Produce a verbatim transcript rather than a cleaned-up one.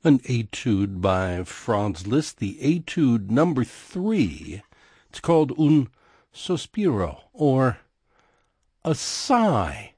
An etude by Franz Liszt, the etude number three. It's called Un Sospiro, or a sigh.